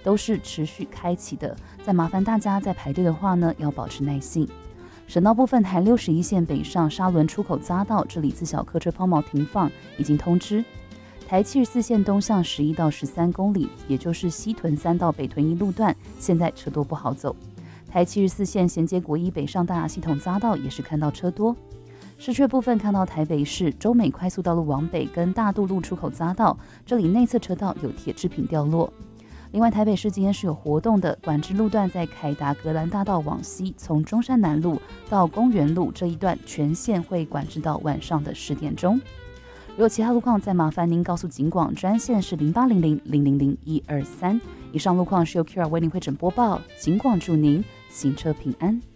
都是持续开启的，再麻烦大家在排队的话呢，要保持耐性。省道部分，台61线北上沙仑出口匝道，这里自小客车抛锚停放，已经通知。台74线东向11到13公里，也就是西屯3到北屯1路段，现在车多不好走。台74线衔接国一北上大雅系统匝道也是看到车多。市区部分看到台北市中美快速道路往北跟大渡路出口匝道，这里内侧车道有铁制品掉落。另外，台北市今天是有活动的，管制路段在凯达格兰大道往西，从中山南路到公园路这一段全线会管制到晚上的10点钟。如有其他路况，再麻烦您告诉警广专线是0800000123。以上路况是由 QR 为您会诊播报，警广祝您行车平安。